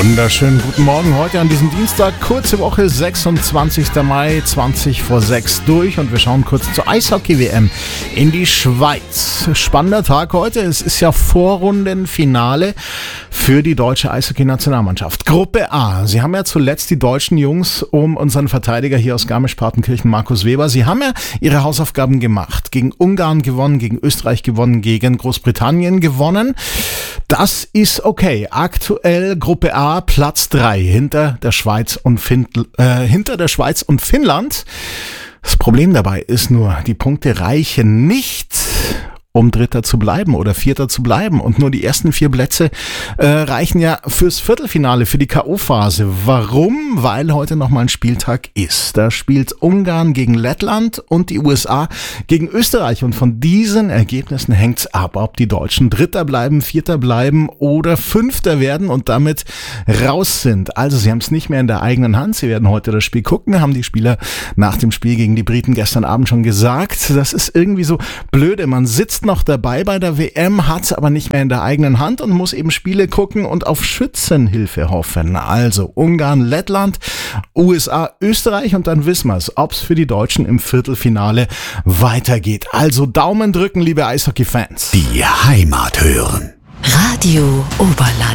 Wunderschönen guten Morgen heute an diesem Dienstag, kurze Woche, 26. Mai, 20 vor 6 durch und wir schauen kurz zur Eishockey-WM in die Schweiz. Spannender Tag heute, es ist ja Vorrundenfinale für die deutsche Eishockey-Nationalmannschaft. Gruppe A, sie haben ja zuletzt die deutschen Jungs um unseren Verteidiger hier aus Garmisch-Partenkirchen, Markus Weber, sie haben ja ihre Hausaufgaben gemacht, gegen Ungarn gewonnen, gegen Österreich gewonnen, gegen Großbritannien gewonnen. Das ist okay. Aktuell Gruppe A, Platz 3 hinter der Schweiz und Finnland. Das Problem dabei ist nur, die Punkte reichen nicht, um Dritter zu bleiben oder Vierter zu bleiben. Und nur die ersten 4 Plätze reichen ja fürs Viertelfinale, für die K.O.-Phase. Warum? Weil heute nochmal ein Spieltag ist. Da spielt Ungarn gegen Lettland und die USA gegen Österreich. Und von diesen Ergebnissen hängt's ab, ob die Deutschen Dritter bleiben, Vierter bleiben oder Fünfter werden und damit raus sind. Also sie haben es nicht mehr in der eigenen Hand. Sie werden heute das Spiel gucken, haben die Spieler nach dem Spiel gegen die Briten gestern Abend schon gesagt. Das ist irgendwie so blöde. Man sitzt noch dabei bei der WM, hat es aber nicht mehr in der eigenen Hand und muss eben Spiele gucken und auf Schützenhilfe hoffen. Also Ungarn, Lettland, USA, Österreich und dann wissen wir es, ob es für die Deutschen im Viertelfinale weitergeht. Also Daumen drücken, liebe Eishockey-Fans. Die Heimat hören. Radio Oberland.